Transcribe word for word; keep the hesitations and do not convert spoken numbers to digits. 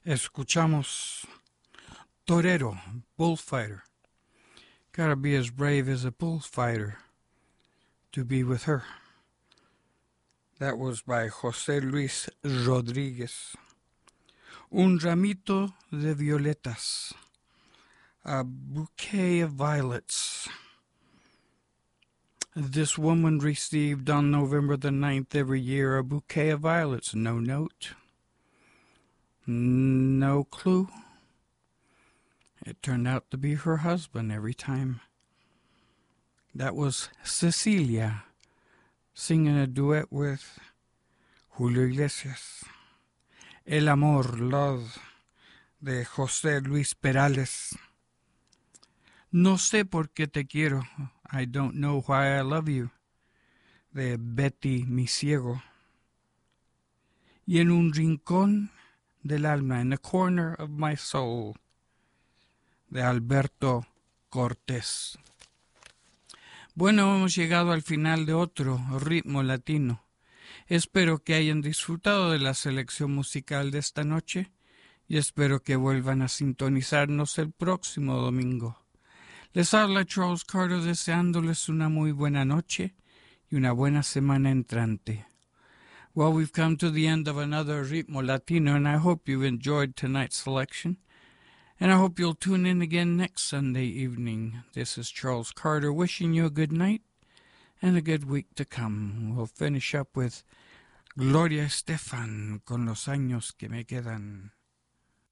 Escuchamos Torero, bullfighter. Gotta be as brave as a bullfighter to be with her. That was by José Luis Rodríguez. Un ramito de violetas. A bouquet of violets. This woman received on November the ninth every year a bouquet of violets. No note. No clue. It turned out to be her husband every time. That was Cecilia singing a duet with Julio Iglesias. El Amor, Love, de José Luis Perales. No sé por qué te quiero, I don't know why I love you, de Betty Mi Ciego. Y en un rincón del alma, in a corner of my soul, de Alberto Cortés. Bueno, hemos llegado al final de otro ritmo latino. Espero que hayan disfrutado de la selección musical de esta noche y espero que vuelvan a sintonizarnos el próximo domingo. Les habla Charles Carter deseándoles una muy buena noche y una buena semana entrante. Well, we've come to the end of another Ritmo Latino, and I hope you enjoyed tonight's selection. And I hope you'll tune in again next Sunday evening. This is Charles Carter wishing you a good night and a good week to come. We'll finish up with Gloria Estefan, Con los años que me quedan.